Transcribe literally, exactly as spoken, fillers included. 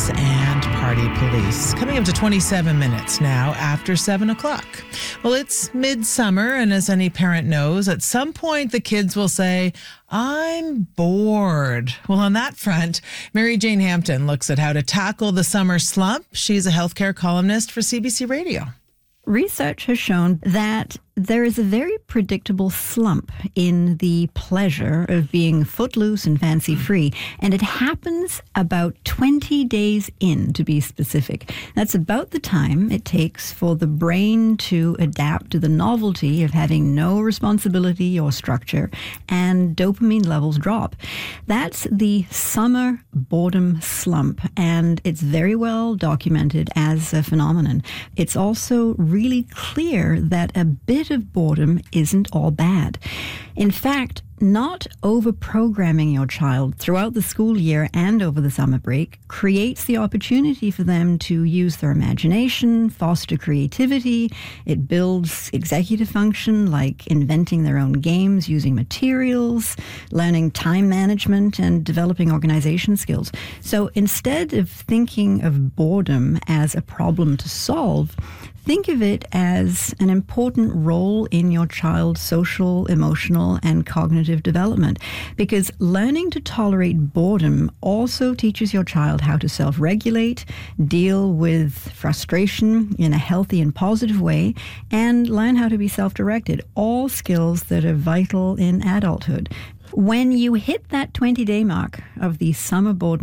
Police and Party Police. Coming up to twenty-seven minutes now after seven o'clock. Well, it's midsummer, and as any parent knows, at some point the kids will say, I'm bored. Well, on that front, Mary Jane Hampton looks at how to tackle the summer slump. She's a healthcare columnist for C B C Radio. Research has shown that there is a very predictable slump in the pleasure of being footloose and fancy-free, and it happens about twenty days in, to be specific. That's about the time it takes for the brain to adapt to the novelty of having no responsibility or structure, and dopamine levels drop. That's the summer boredom slump, and it's very well documented as a phenomenon. It's also really clear that a bit of boredom isn't all bad. In fact, not over-programming your child throughout the school year and over the summer break creates the opportunity for them to use their imagination, foster creativity. It builds executive function like inventing their own games, using materials, learning time management, and developing organization skills. So instead of thinking of boredom as a problem to solve, think of it as an important role in your child's social, emotional, and cognitive development, because learning to tolerate boredom also teaches your child how to self-regulate, deal with frustration in a healthy and positive way, and learn how to be self-directed, all skills that are vital in adulthood. When you hit that twenty-day mark of the summer boredom